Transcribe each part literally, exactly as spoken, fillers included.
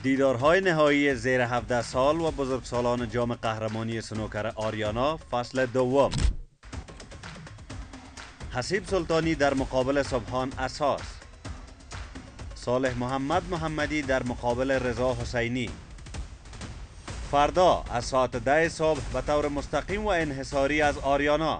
دیدارهای نهایی زیر هفده سال و بزرگسالان جام قهرمانی سنوکر آریانا فصل دوم. حسیب سلطانی در مقابل سبحان اساس، صالح محمد محمدی در مقابل رضا حسینی. فردا از ساعت ده صبح به طور مستقیم و انحصاری از آریانا.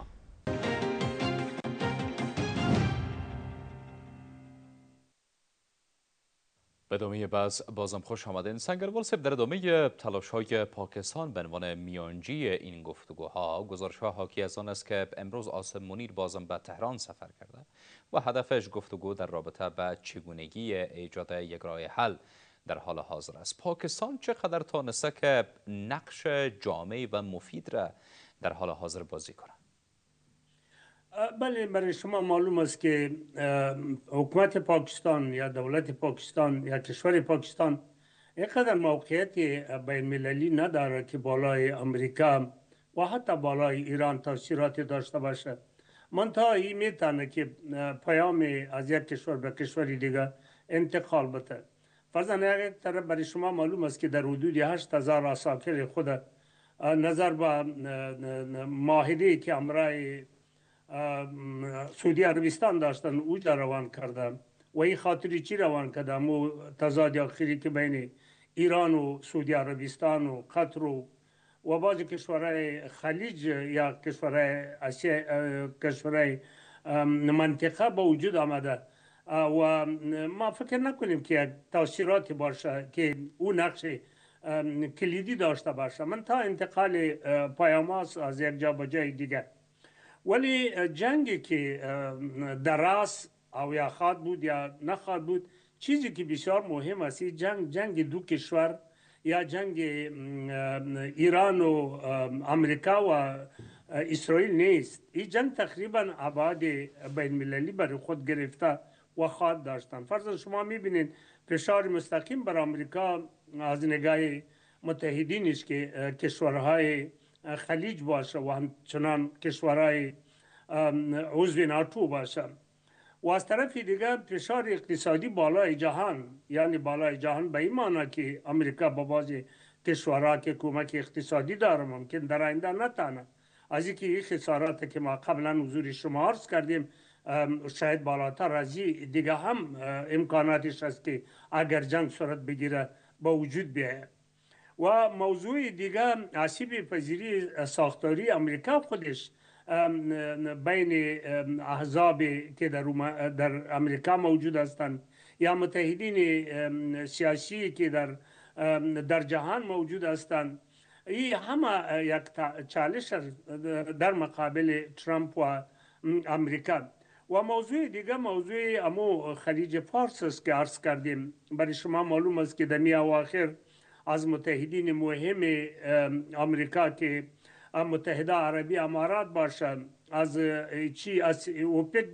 به ادامه بحث بازم خوش آمدین. سنگروال صاحب، در ادامه تلاش های پاکستان به عنوان میانجی این گفتگوها، گزارش ها حاکی از آن است که امروز عاصم منیر بازم به تهران سفر کرده و هدفش گفتگو در رابطه به چگونگی ایجاد یک راه حل در حال حاضر است. پاکستان چقدر تانسته که نقش جامع و مفید را در حال حاضر بازی کنه؟ بله، برای شما معلوم است که حکومت پاکستان یا دولت پاکستان یا کشور پاکستان اینقدر موقعیت بین المللی نداره که بالای امریکا و حتی بالای ایران تاثیراتی داشته باشه. منتها این میتونه که پیام از یک کشور به کشوری دیگه انتقال بده. فرضاً یک طرف برای شما معلوم است که در حدود هشت هزار عساکر خود نظر به معاهده‌ای که امرای سعودی عربستان داشتن اوجا روان کردن و این خاطری چی روان کردن؟ و تضاد آخری که بین ایران و سعودی عربستان و قطر و و بعضی کشورهای خلیج یا کشورهای آسیا، کشورهای منطقه با وجود آمده و ما فکر نکنیم که تاثیراتی باشه که اون نقش کلیدی داشته باشه. من تا انتقال پیام‌ها از یک جا به جای دیگر، ولی جنگی که در راست او یا خواد بود یا نخواد بود، چیزی که بسیار مهم است جنگ جنگ دو کشور یا جنگ ایران و امریکا و اسرائیل نیست. این جنگ تقریبا ابعاد بین المللی برای خود گرفته و خواهد داشتن. فرضاً شما میبینید فشار مستقیم بر امریکا از نگاه متحدینش که کشورهای خلیج باشه و همچنان کشورهای عضو ناتو باشه، و از طرف دیگر فشار اقتصادی بالای جهان، یعنی بالای جهان به این معنی که امریکا با بعضی کشورها که کمک اقتصادی داره ممکن در آینده نتانه از اینکه این خسارات که ما قبلا حضور شما عرض کردیم شاید بالاتر از این دیگه هم امکاناتش است که اگر جنگ صورت بگیره با وجود بیاید. و موضوع دیگه آسیب پذیری ساختاری امریکا خودش بین احزاب که در, در امریکا موجود هستند یا متحدین سیاسی که در در جهان موجود هستند، این همه یک چالش در مقابل ترامپ و امریکا. و موضوع دیگه موضوع امو خلیج فارس است که عرض کردیم. برای شما معلوم است که در می اواخر از متحدین مهم امریکا که متحده عربی امارات باشند، از چی از اوپک